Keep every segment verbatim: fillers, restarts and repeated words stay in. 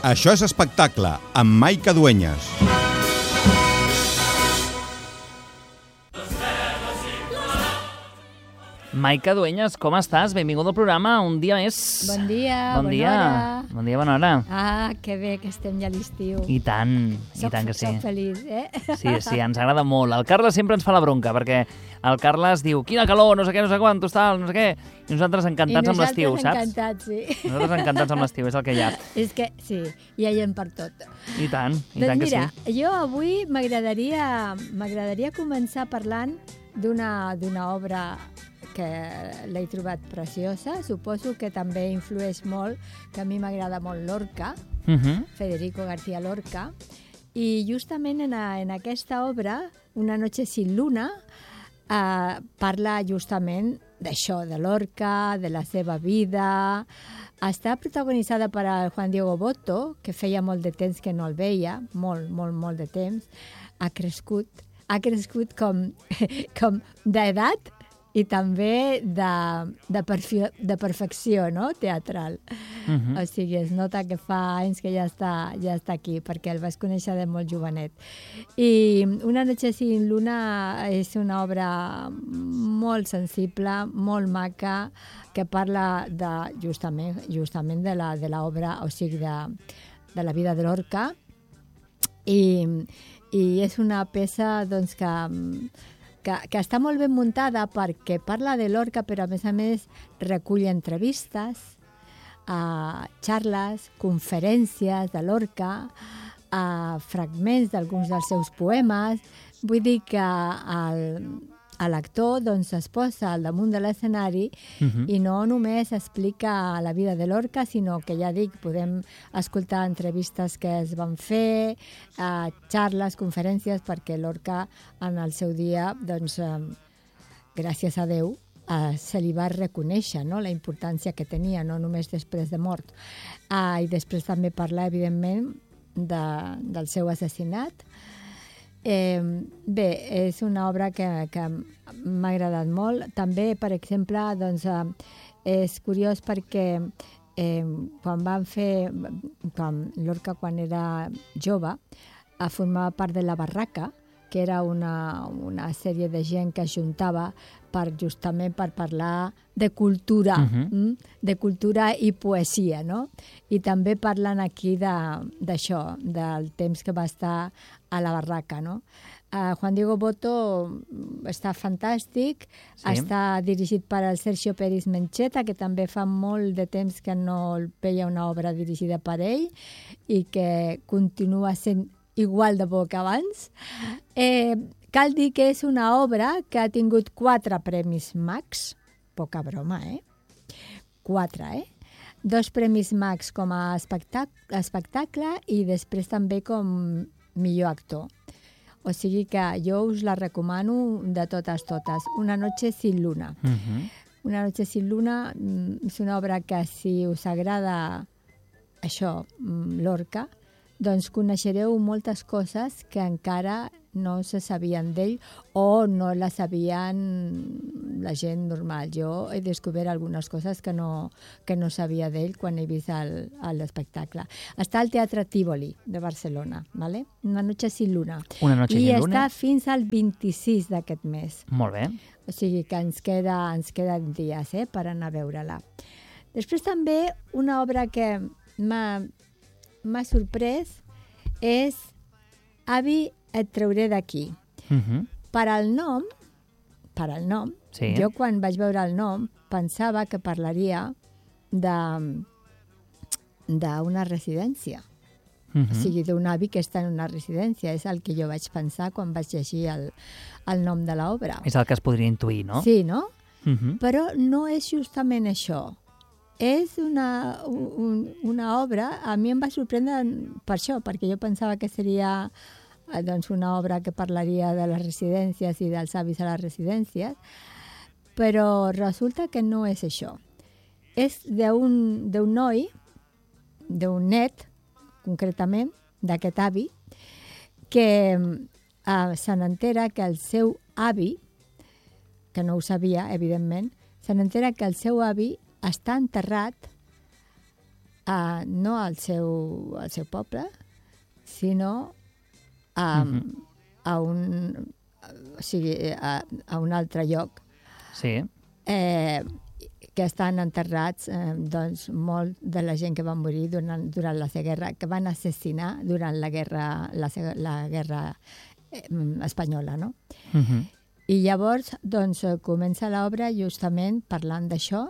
Això és espectacle, amb Maica Dueñas. Maica Dueñas, com estàs? Benvingut al programa, un dia més. Bon dia, bon bona dia. hora. Bon dia, bona hora. Ah, que bé que estem ja a l'estiu. I tant, soc, i tant que sí. Soc feliç, eh? Sí, sí, ens agrada molt. El Carles sempre ens fa la bronca, perquè el Carles diu, quina calor, no sé què, no sé quantos, tal, no sé què, i nosaltres encantats amb l'estiu, saps? I nosaltres encantats, sí. Nosaltres encantats amb l'estiu, és el que hi ha. És que, sí, hi ha gent per tot. I tant, i doncs tant que mira, sí. jo avui m'agradaria m'agradaria començar parlant d'una d'una obra que l'he trobat preciosa. Suposo que també influeix molt, que a mi m'agrada molt Lorca, Uh -huh. Federico García Lorca, i justament en, a, en aquesta obra, Una noche sin luna, eh, parla justament d'això, de Lorca, de la seva vida. Està protagonitzada per el Juan Diego Botto, que feia molt de temps que no el veia, molt, molt, molt de temps. Ha crescut, ha crescut com, com d'edat i també de, de, perfio, de perfecció, no?, teatral. Uh -huh. O sigui, es nota que fa anys que ja està, ja està aquí, perquè el vas conèixer de molt jovenet. I Una noche sin luna és una obra molt sensible, molt maca, que parla de, justament, justament de la, de l'obra, o sigui, de, de la vida de Lorca. I, i és una peça, doncs, que... Que, que està molt ben muntada perquè parla de Lorca, però a més a més recull entrevistes, uh, xarles, conferències de Lorca, uh, fragments d'alguns dels seus poemes. Vull dir que el, l'actor doncs, es posa al damunt de l'escenari uh -huh. i no només explica la vida de Lorca, sinó que, ja dic, podem escoltar entrevistes que es van fer, eh, xarles, conferències, perquè Lorca en el seu dia, doncs, eh, gràcies a Déu, eh, se li va reconèixer, no?, la importància que tenia, no només després de mort. Eh, I després també parlar, evidentment, de, del seu assassinat. Eh, bé, és una obra que, que m'ha agradat molt. També, per exemple, doncs, eh, és curiós perquè eh, quan van fer, quan Lorca, quan era jove, eh, formava part de la Barraca, que era una, una sèrie de gent que es juntava per, justament per parlar de cultura, uh-huh. mm? de cultura i poesia, no? I també parlen aquí d'això, de, del temps que va estar a la Barraca, no? Uh, Juan Diego Botto està fantàstic, sí. Està dirigit per el Sergio Pérez Mencheta, que també fa molt de temps que no veia una obra dirigida per ell i que continua sent igual de bo que abans. Eh, cal dir que és una obra que ha tingut quatre premis Max, poca broma, eh? Quatre, eh? Dos premis Max com a espectac espectacle i després també com millor actor. O sigui que jo us la recomano de totes, totes. Una noche sin luna. Uh-huh. Una noche sin luna és una obra que, si us agrada això, Lorca, doncs coneixereu moltes coses que encara no se sabien d'ell o no les sabien la gent normal. Jo he descobert algunes coses que no, que no sabia d'ell quan he vist l'espectacle. Està al Teatre Tívoli de Barcelona, ¿vale? Una noche sin luna. Una noche I sin està luna. fins al vint-i-sis d'aquest mes. Molt bé. O sigui que ens, queda, ens queden dies, eh, per anar a veure-la. Després també una obra que m'ha m'ha sorprès és Avi, et trauré d'aquí. Uh-huh. Per al nom, per al nom, sí. Jo quan vaig veure el nom pensava que parlaria de d'una residència. Uh-huh. O sigui, d'un avi que està en una residència. És el que jo vaig pensar quan vaig llegir el, el nom de l'obra. És el que es podria intuir, no? Sí, no? Uh-huh. Però no és justament això. És una, un, una obra, a mi em va sorprendre per això, perquè jo pensava que seria doncs, una obra que parlaria de les residències i dels avis a les residències, però resulta que no és això. És d'un d'un noi, d'un net, concretament, d'aquest avi, que eh, se n'entera que el seu avi, que no ho sabia, evidentment, se n'entera que el seu avi està enterrat uh, no al seu, al seu poble, sinó a, uh, uh-huh. a, un, o sigui, a, a un altre lloc. Sí. Eh, que estan enterrats eh, doncs, molt de la gent que va morir durant, durant la guerra, que van assassinar durant la guerra, la, la guerra eh, espanyola, no? Uh-huh. I llavors doncs, comença l'obra justament parlant d'això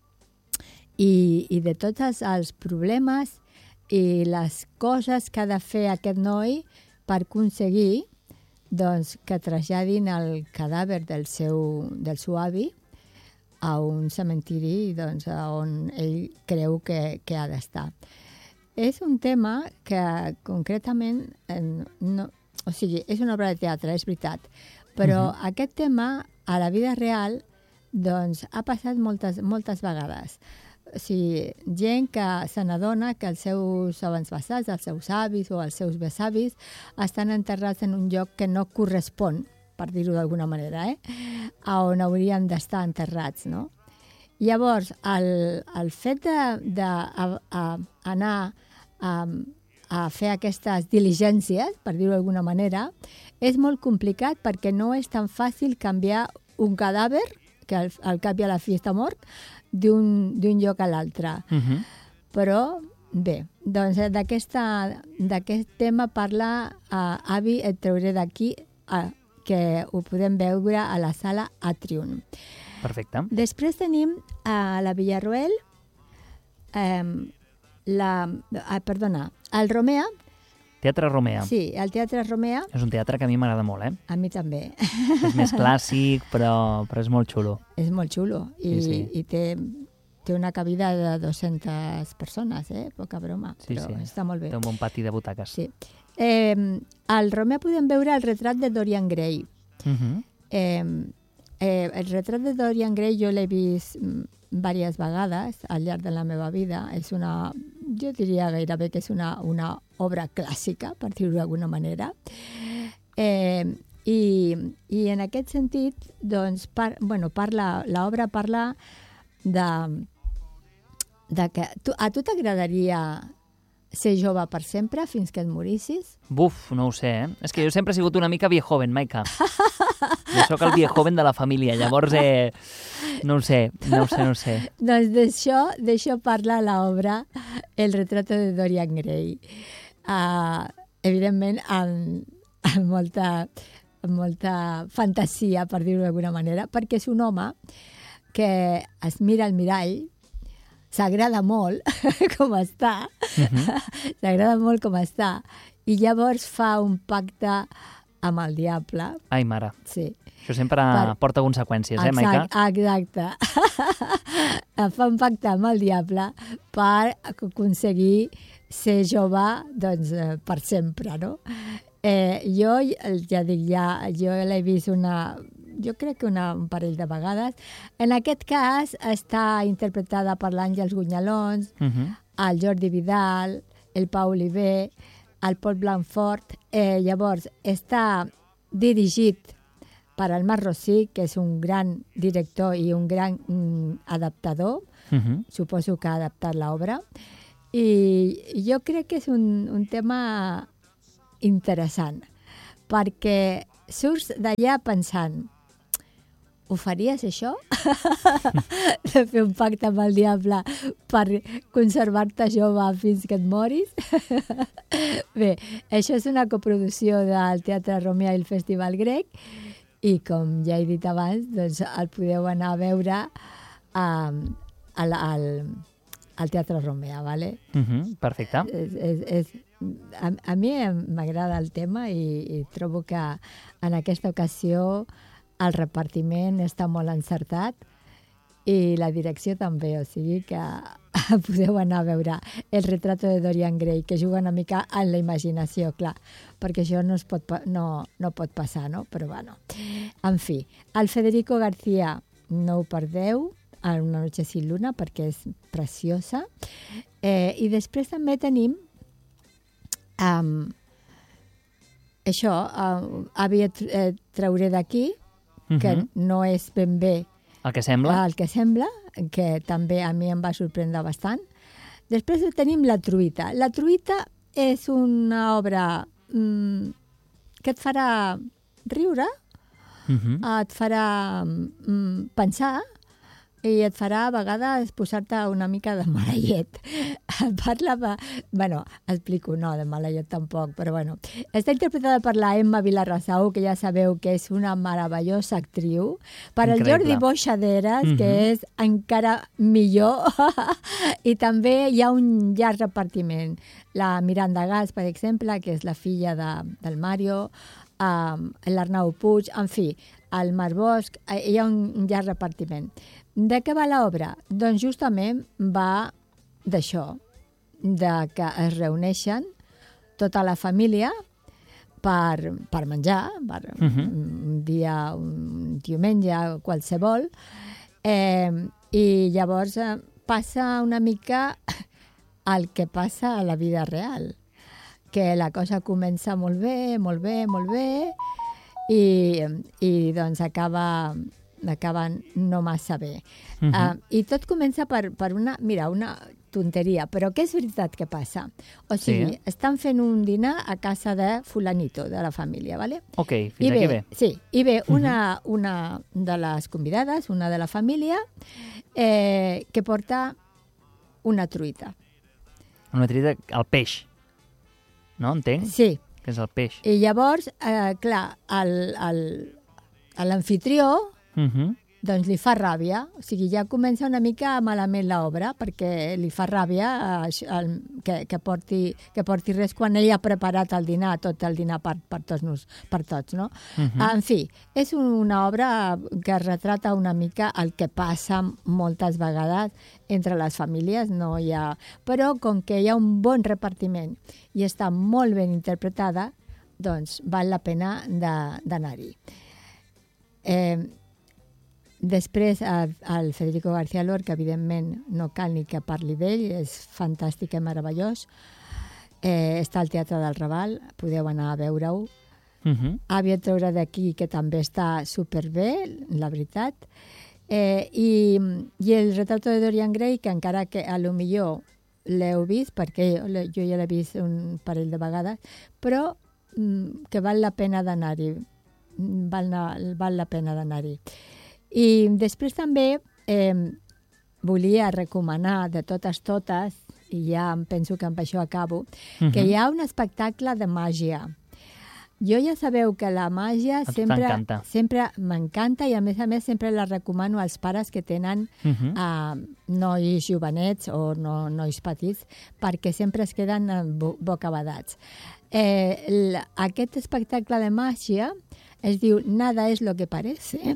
i, i de tots els, els problemes i les coses que ha de fer aquest noi per aconseguir doncs, que traslladin el cadàver del seu, del seu avi a un cementiri doncs, on ell creu que, que ha d'estar. És un tema que concretament, no, o sigui, és una obra de teatre, és veritat, però uh-huh. aquest tema a la vida real doncs, ha passat moltes, moltes vegades. O sigui, gent que se n'adona que els seus avantpassats, els seus avis o els seus besavis estan enterrats en un lloc que no correspon, per dir-ho d'alguna manera, eh? A on haurien d'estar enterrats, no? Llavors, el, el fet d'anar a, a fer aquestes diligències, per dir-ho d'alguna manera, és molt complicat perquè no és tan fàcil canviar un cadàver, que al, al cap i a la fi està mort, d'un lloc a l'altre. Uh-huh. Però, bé, doncs d'aquest tema parla uh, Avi, et trauré d'aquí, uh, que ho podem veure a la sala Atrium. Perfecte. Després tenim a la Villarroel, eh, la, ah, perdona, el Romea. Teatre Romea. Sí, el Teatre Romea. És un teatre que a mi m'agrada molt, eh? A mi també. És més clàssic, però, però és molt xulo. És molt xulo i, sí, sí. i té, té una cabida de dues-centes persones, eh? Poca broma, sí, però sí. està molt bé. Té un bon pati de butaques. Sí. Eh, al Romea podem veure el retrat de Dorian Gray. Uh-huh. eh, eh, el retrat de Dorian Gray jo l'he vist diverses vegades al llarg de la meva vida. És una, jo diria gairebé que és una, una obra clàssica, per dir-ho d'alguna manera. Eh, i, I en aquest sentit, doncs, par, bueno, parla, l'obra parla de, de que tu, a tu t'agradaria ser jove per sempre, fins que et morissis? Buf, no ho sé, eh? És que jo sempre he sigut una mica viejoven, Maica. Jo sóc el viejoven de la família, llavors, eh, no ho sé, no ho sé, no ho sé. Doncs d'això, d'això parla l'obra El retrato de Dorian Gray. Uh, evidentment, amb, amb, molta, amb molta fantasia, per dir-ho d'alguna manera, perquè és un home que es mira al mirall, s'agrada molt com està, uh-huh. s'agrada molt com està, i llavors fa un pacte amb el diable. Ai, mare. Sí. Això sempre per... porta conseqüències, eh, Maica? Exacte. Fa un pacte amb el diable per aconseguir ser jove, doncs, per sempre, no? Eh, jo, ja dic, ja, jo l'he vist una... jo crec que una, un parell de vegades. En aquest cas està interpretada per l'Àngels Gunyalons, uh-huh. el Jordi Vidal, el Pau Oliver, el Pol Blanfort. Eh, llavors, està dirigit per el Marc Rossi, que és un gran director i un gran mm, adaptador. Uh-huh. Suposo que ha adaptat l'obra. I jo crec que és un, un tema interessant, perquè surts d'allà pensant: ho faries, això? De fer un pacte amb el diable per conservar-te jove fins que et moris? Bé, això és una coproducció del Teatre Romea i el Festival Grec, i com ja he dit abans, doncs el podeu anar a veure um, al, al, al Teatre Romea, ¿vale? Uh-huh, perfecte. És, és, és, a, a mi m'agrada el tema i, i trobo que en aquesta ocasió el repartiment està molt encertat i la direcció també, o sigui que podeu anar a veure El retrato de Dorian Gray, que juga una mica en la imaginació, clar, perquè això no, es pot, no, no pot passar, no? Però bueno, en fi, el Federico García, no ho perdeu, en Una noche sin luna, perquè és preciosa. Eh, I després també tenim um, això, uh, Avi, et eh, trauré d'aquí, que uh-huh. no és ben bé el que sembla. el que sembla, que també a mi em va sorprendre bastant. Després tenim La truita. La truita és una obra mm, que et farà riure, Uh-huh. et farà mm, pensar i et farà a vegades posar-te una mica de mala llet. Parla, bueno, explico, no, de mala llet tampoc, però bueno. Està interpretada per la Emma Vilarrasau, que ja sabeu que és una meravellosa actriu, per el Increïble. Jordi Boixaderas, Mhm. que és encara millor, i també hi ha un llarg repartiment. La Miranda Gas, per exemple, que és la filla de, del Mario, um, l'Arnau Puig, en fi, el Marc Bosch, eh, hi ha un, un llarg repartiment. De què va l'obra? Doncs justament va d'això, de que es reuneixen tota la família per, per menjar, per Mhm. un dia, un diumenge, qualsevol, eh, i llavors eh, passa una mica el que passa a la vida real, que la cosa comença molt bé, molt bé, molt bé, i, i doncs acaba, acaba no massa bé. Mhm. Uh, I tot comença per, per una, mira, una tonteria, però que és veritat que passa. O sigui, Sí. estan fent un dinar a casa de fulanito, de la família, ¿vale? Ok, fins I aquí ve, bé. sí, i ve una, una de les convidades, una de la família, eh, que porta una truita. Una truita al peix. No? Entenc? Sí, Que és el peix. i llavors, eh, clar, el- el- a l'anfitrió Mhm. doncs li fa ràbia, o sigui, ja comença una mica malament l'obra, perquè li fa ràbia eh, això, el, que, que, porti, que porti res quan ell ha preparat el dinar, tot el dinar per, per, tots, nos, per tots, no? Mhm. En fi, és una obra que retrata una mica el que passa moltes vegades entre les famílies, no hi ha... Però com que hi ha un bon repartiment i està molt ben interpretada, doncs val la pena de- d'anar-hi. Eh, Després, el, el Federico García Lorca, evidentment, no cal ni que parli d'ell, és fantàstic i meravellós. Eh, està al Teatre del Raval, podeu anar a veure-ho. Mhm. Àvia Treure d'aquí, que també està superbé, la veritat. Eh, i, I el retrato de Dorian Gray, que encara que a lo millor l'heu vist, perquè jo, l'he- jo ja l'he vist un parell de vegades, però mm, que val la pena d'anar-hi. Mm, Val, na- val la pena d'anar-hi. I després també eh, volia recomanar de totes totes, i ja em penso que amb això acabo, que Mhm. hi ha un espectacle de màgia. Jo ja sabeu que la màgia tu sempre t'encanta. sempre m'encanta i a més a més sempre la recomano als pares que tenen Mhm. uh, nois jovenets o no, nois petits, perquè sempre es queden eh, bo bocabadats. Eh, l- aquest espectacle de màgia es diu Nada es lo que parece.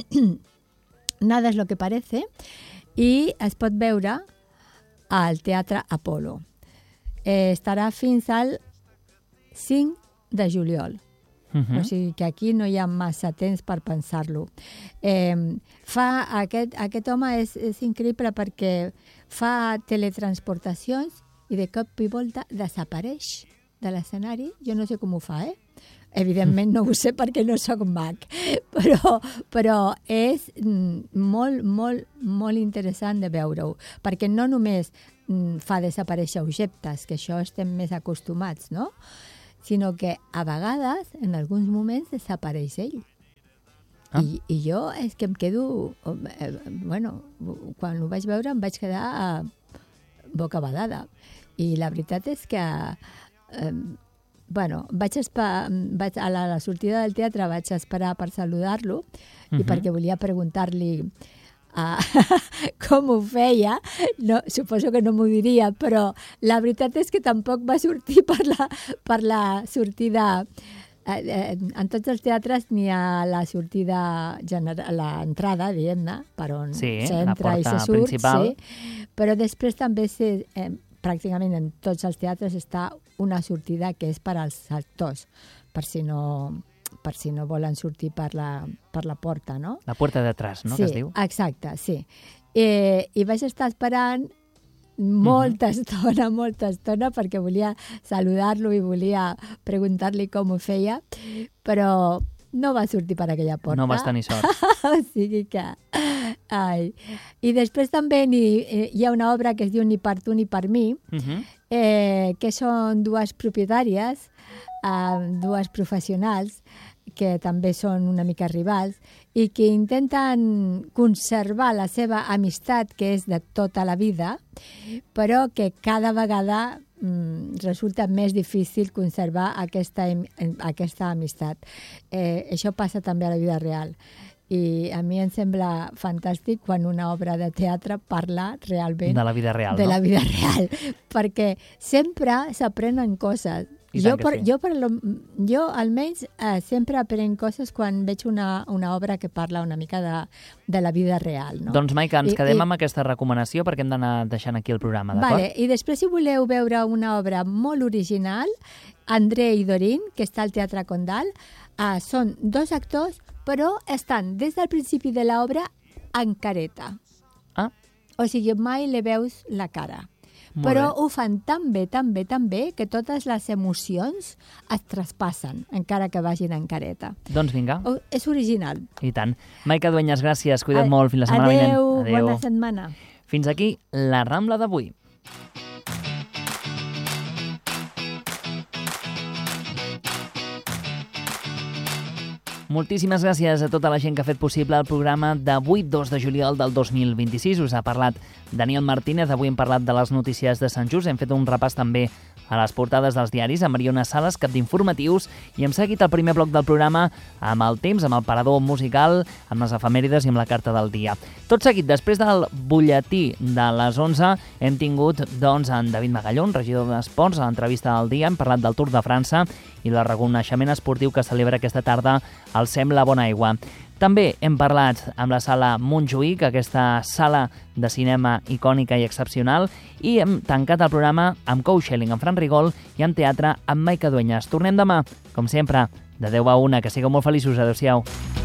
Nada es lo que parece, i es pot veure al Teatre Apolo. Eh, estarà fins al cinc de juliol. Mhm. O sigui que aquí no hi ha massa temps per pensar-lo. Eh, fa aquest, aquest home és, és increïble perquè fa teletransportacions i de cop i volta desapareix de l'escenari. Jo no sé com ho fa, eh? Evidentment no ho sé perquè no sóc mag, però, però és mm, molt, molt, molt interessant de veure-ho, perquè no només mm, fa desaparèixer objectes, que això estem més acostumats, no? Sinó que a vegades, en alguns moments, desapareix ell. Ah. I, I jo és que em quedo... Eh, bueno, quan ho vaig veure em vaig quedar eh, bocabadada. I la veritat és que... Eh, bueno, vaig, espa, vaig a la, la sortida del teatre vaig esperar per saludar-lo i Mhm. perquè volia preguntar-li uh, com ho feia. No, suposo que no m'ho diria, però la veritat és que tampoc va sortir per la, per la sortida... Eh, eh, en tots els teatres n'hi ha la sortida, general, l'entrada, diguem-ne, per on Sí, la s'entra i porta se surt, principal. sí, però després també se, eh, pràcticament en tots els teatres està una sortida que és per als actors, per si no, per si no volen sortir per la, per la porta, no? La puerta d'atrás, no? Sí, Que es diu. exacte, sí. Eh, I vaig estar esperant molta Mhm. estona, molta estona, perquè volia saludar-lo i volia preguntar-li com ho feia, però no va sortir per aquella porta. No vas tenir sort. O sigui que Ai. I després també hi, hi ha una obra que es diu Ni per tu ni per mi, uh-huh. eh, que són dues propietàries, eh, dues professionals, que també són una mica rivals, i que intenten conservar la seva amistat, que és de tota la vida, però que cada vegada mm, resulta més difícil conservar aquesta, aquesta amistat. Eh, això passa també a la vida real. I a mi em sembla fantàstic quan una obra de teatre parla realment de la vida real, de no? la vida real, perquè sempre s'aprenen coses. Jo, per, sí. jo, per lo, jo almenys eh, sempre aprenc coses quan veig una, una obra que parla una mica de, de la vida real. No? Doncs, Maica, ens I, quedem i, amb aquesta recomanació perquè hem d'anar deixant aquí el programa, d'acord? Vale, i després, si voleu veure una obra molt original, André i Dorin, que està al Teatre Condal, eh, són dos actors, però estan des del principi de l'obra en careta. Ah. O sigui, mai li veus la cara. Molt però bé. ho fan tan bé, tan bé, tan bé, que totes les emocions es traspassen, encara que vagin en careta. Doncs vinga. O, és original. I tant. Maica Dueñas, gràcies. Cuida't A- molt. Fins la setmana vinent. Adéu, bona setmana. Fins aquí la Rambla d'avui. Moltíssimes gràcies a tota la gent que ha fet possible el programa d'avui, dos de juliol del dos mil vint-i-sis. Us ha parlat Daniel Martínez. Avui hem parlat de les notícies de Sant Just. Hem fet un repàs també a les portades dels diaris, amb Mariona Sales, cap d'informatius, i hem seguit el primer bloc del programa amb el temps, amb el parador musical, amb les efemèrides i amb la carta del dia. Tot seguit, després del butlletí de les onze, hem tingut doncs, en David Magallón, regidor d'Esports, a l'entrevista del dia. Hem parlat del Tour de França i el reconeixement esportiu que celebra aquesta tarda el SEM La Bona Aigua. També hem parlat amb la sala Montjuïc, aquesta sala de cinema icònica i excepcional, i hem tancat el programa amb Coachelling, amb Fran Rigol, i amb teatre amb Maica Dueñas. Tornem demà, com sempre, de deu a una. Que sigueu molt feliços. Adéu-siau.